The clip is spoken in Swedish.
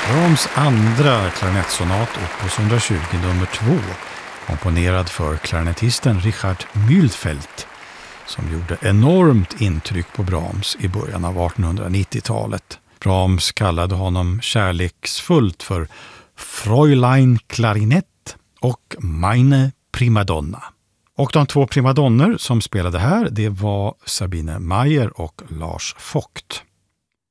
Brahms andra klarinettsonat opus 120 nummer 2, komponerad för klarinettisten Richard Mühlfeld, som gjorde enormt intryck på Brahms i början av 1890-talet. Brahms kallade honom kärleksfullt för Fräulein Klarinett och Meine Primadonna. Och de två primadonner som spelade här, det var Sabine Meyer och Lars Vogt.